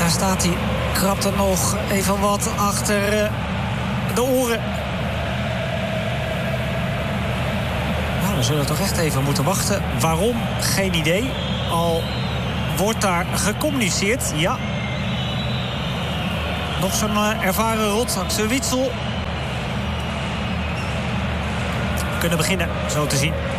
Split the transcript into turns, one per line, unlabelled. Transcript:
Daar staat hij. Krapt er nog even wat achter de oren. Nou, we zullen toch echt even moeten wachten. Waarom? Geen idee. Al wordt daar gecommuniceerd. Ja. Nog zo'n ervaren rot. Axel Witsel. We kunnen beginnen, zo te zien.